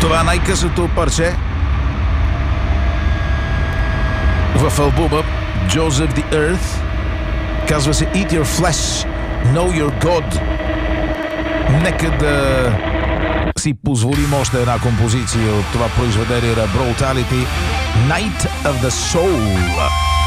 Това е най-късото парче в албума Joseph the Earth. Казва се Eat Your Flesh, Know Your God. Нека да си позволим още една композиция от това произведение на Brutality, Night of the Soul.